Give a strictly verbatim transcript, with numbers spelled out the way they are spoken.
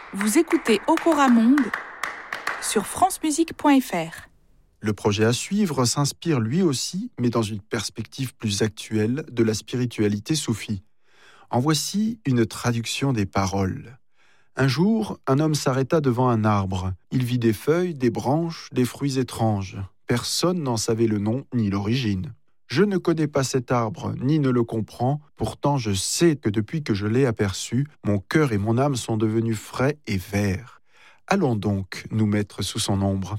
Vous écoutez Okora Monde sur france musique point f r. Le projet à suivre s'inspire lui aussi, mais dans une perspective plus actuelle, de la spiritualité soufie. En voici une traduction des paroles. Un jour, un homme s'arrêta devant un arbre. Il vit des feuilles, des branches, des fruits étranges. Personne n'en savait le nom ni l'origine. Je ne connais pas cet arbre, ni ne le comprends, pourtant je sais que depuis que je l'ai aperçu, mon cœur et mon âme sont devenus frais et verts. Allons donc nous mettre sous son ombre.